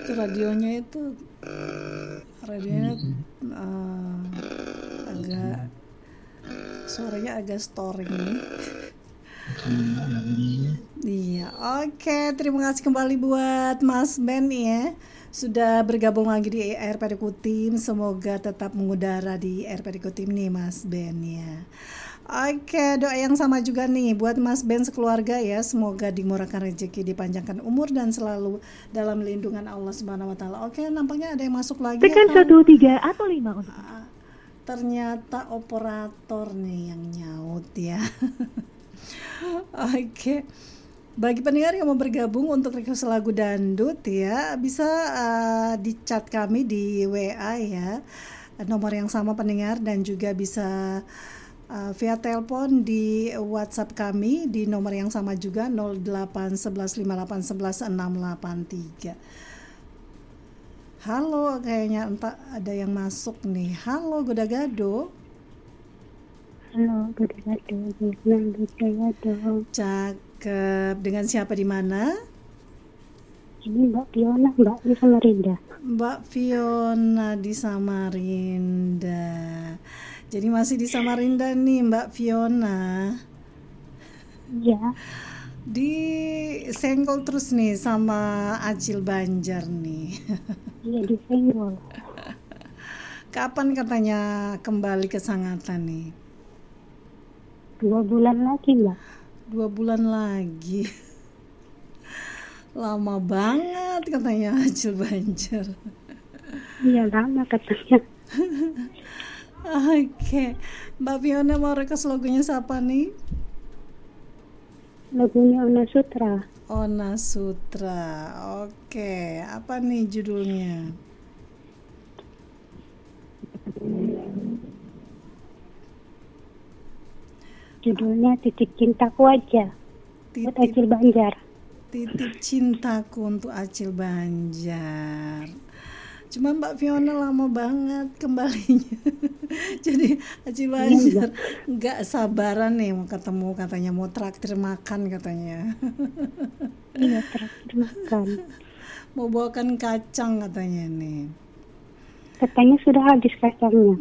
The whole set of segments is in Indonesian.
Itu radionya agak suaranya agak storing nih. Iya, oke. Terima kasih kembali buat Mas Ben ya. Sudah bergabung lagi di RPD Kutim. Semoga tetap mengudara di RPD Kutim nih Mas Ben ya. Oke, doa yang sama juga nih buat Mas Ben sekeluarga ya. Semoga dimurahkan rezeki, dipanjangkan umur dan selalu dalam lindungan Allah Subhanahu wa taala. Oke, nampaknya ada yang masuk lagi ya. Tekan 1, 3 atau 5 untuk ternyata operator nih yang nyaut ya. Oke. Bagi pendengar yang mau bergabung untuk request lagu dangdut ya, bisa di chat kami di WA ya. Nomor yang sama pendengar, dan juga bisa via telepon di WhatsApp kami di nomor yang sama juga 08 11 58 11 683. Halo, kayaknya entah ada yang masuk nih. Halo Goda-Gado. Halo, Goda-Gado. Cakep. Dengan siapa di mana? Ini Mbak Fiona, Mbak di Samarinda. Mbak Fiona di Samarinda. Jadi masih di Samarinda nih Mbak Fiona. Iya. Disenggol terus nih sama Acil Banjar nih. Iya, disenggol. Kapan katanya kembali ke Sangatan nih? 2 bulan lagi, Mbak. 2 bulan lagi. Lama banget katanya Acil Banjar. Iya, lama katanya. Oke. Mbak Fiona mau request lagunya siapa nih? Lagunya Ona Sutra. Ona Sutra. Oke, apa nih judulnya? Judulnya Titip Cintaku Aja. Buat Acil Banjar. Titip Cintaku untuk Acil Banjar. Cuma Mbak Fiona lama banget kembalinya. Jadi Acil Banjar nggak sabaran nih mau ketemu, katanya mau traktir makan katanya. Iya, traktir makan. Mau bawakan kacang katanya nih. Katanya sudah habis kacangnya.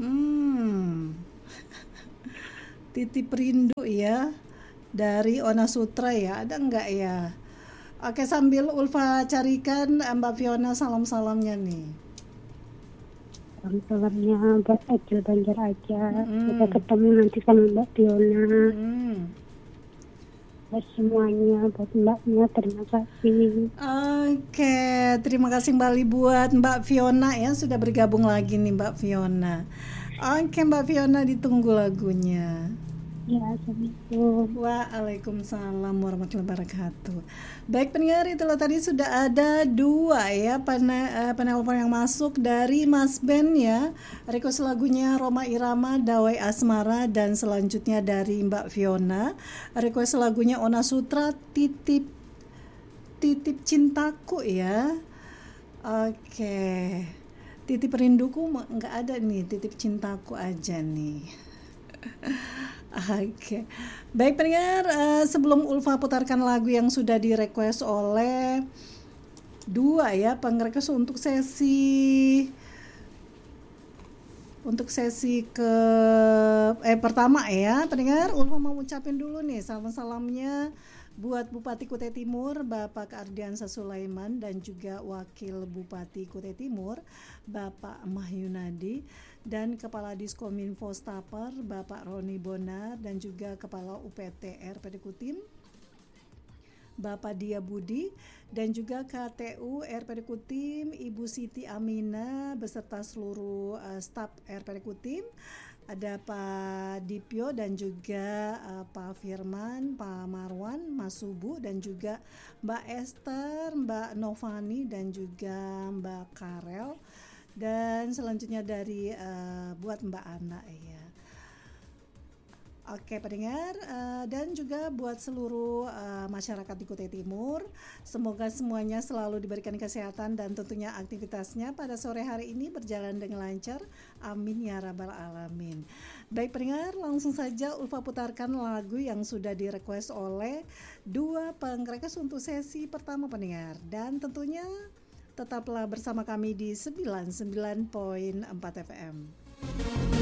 Titip rindu ya dari Ona Sutra ya, ada nggak ya? Oke, sambil Ulfa carikan Mbak Fiona salam-salamnya nih. Salam-salamnya buat Acil Banjar aja. Kita ketemu nanti sama Mbak Fiona. Buat semuanya, buat Mbaknya, terima kasih. Oke, terima kasih kembali buat Mbak Fiona ya, sudah bergabung lagi nih Mbak Fiona. Oke Mbak Fiona, ditunggu lagunya. Ya, assalamualaikum. Waalaikumsalam warahmatullahi wabarakatuh. Baik pendengar, itulah tadi sudah ada 2 ya penelpon yang masuk dari Mas Ben ya. Request lagunya Roma Irama, Dawai Asmara, dan selanjutnya dari Mbak Fiona. Request lagunya Ona Sutra, Titip Cintaku ya. Oke. Titip rinduku nggak ada nih, titip cintaku aja nih. Oke. Baik pendengar, sebelum Ulfa putarkan lagu yang sudah di-request oleh 2 ya pengrequest untuk sesi pertama ya pendengar, Ulfa mau ucapin dulu nih salam-salamnya buat Bupati Kutai Timur Bapak Ardiansa Sulaiman, dan juga Wakil Bupati Kutai Timur Bapak Mahyunadi, dan Kepala Diskominfo Staper Bapak Roni Bonar, dan juga Kepala UPT RPD Kutim Bapak Dia Budi, dan juga KTU RPD Kutim Ibu Siti Amina beserta seluruh staf RPD Kutim. Ada Pak Dipyo dan juga Pak Firman, Pak Marwan, Mas Subu, dan juga Mbak Esther, Mbak Novani, dan juga Mbak Karel. Dan selanjutnya dari buat Mbak Ana ya. Oke pendengar, dan juga buat seluruh masyarakat di Kutai Timur, semoga semuanya selalu diberikan kesehatan dan tentunya aktivitasnya pada sore hari ini berjalan dengan lancar. Amin ya rabbal alamin. Baik pendengar, langsung saja Ulfa putarkan lagu yang sudah di-request oleh 2 pengrequest untuk sesi pertama pendengar, dan tentunya Tetaplah bersama kami di 99.4 FM.